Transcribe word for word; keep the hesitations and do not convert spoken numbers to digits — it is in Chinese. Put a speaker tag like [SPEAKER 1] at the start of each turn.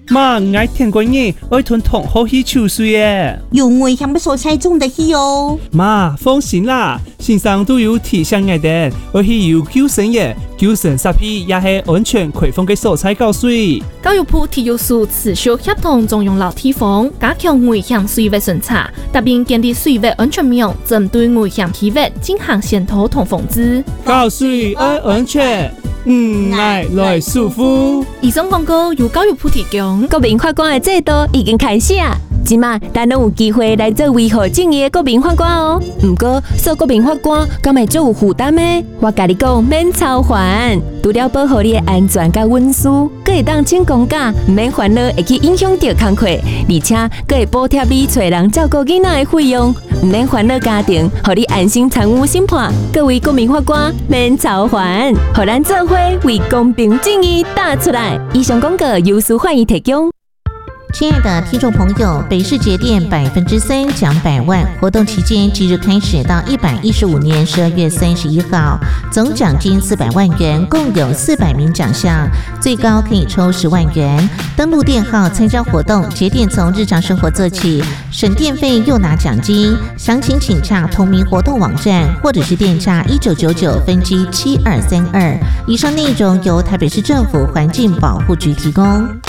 [SPEAKER 1] 妈，我爱听过你，爱吞同好去抽水耶。
[SPEAKER 2] 有危险不所猜中的去哦。
[SPEAKER 1] 妈，放心啦，线上都有提醒我哋，我去有救生员、救生设备也是安全开放嘅所在教水。
[SPEAKER 3] 教育部体育署持续协同中央老地方，加强危险水域巡查，特别建立水域安全网，针对危险区域进行检讨同防治。
[SPEAKER 1] 教水爱安全，唔爱来舒服。
[SPEAKER 3] 以上广告由教育部提供。
[SPEAKER 4] 国民法官的制度已经开始啊！即马咱拢有机会来做维护正义的国民法官哦。不过做国民法官敢会做有负担呢？我甲你讲，免操烦，除了保护你的安全甲隐私，佫会当请公假，唔免烦恼会去影响到工课，而且佫会补贴你找人照顾囡仔的费用，唔免烦恼家庭，互你安心参与审判。各位国民法官免操烦，互咱做伙为公平正义打出来。以上广告由司法院提供。
[SPEAKER 2] 亲爱的听众朋友，北市节电百分之三奖百万活动期间即日开始到一百一十五年十二月三十一号，总奖金四百万元，共有四百名奖项，最高可以抽十万元。登录电号参加活动，节电从日常生活做起，省电费又拿奖金。详情请洽同名活动网站，或者是电诈一九九九分机七二三二。以上内容由台北市政府环境保护局提供。